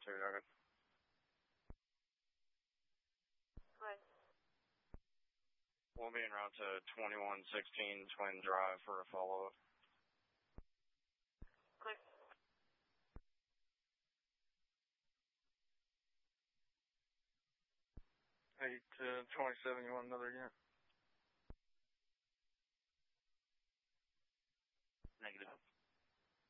2 Nugget. Click. We'll be en route to 2116 Twin Drive for a follow-up. Click. 8 to 27, you want another unit?